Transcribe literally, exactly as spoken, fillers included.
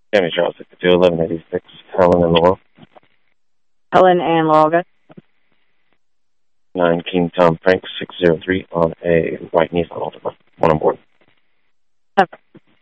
Tammy Charles, sixty-two, eleven eighty-six, Helen and Laurel. Helen and Laurel, good. nine King Tom Frank, six zero three on a white Nissan Altima. One on board.